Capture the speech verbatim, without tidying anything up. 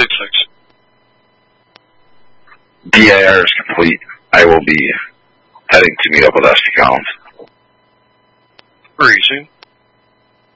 six six. D I R is complete. I will be heading to meet up with S T Collins. Freezing.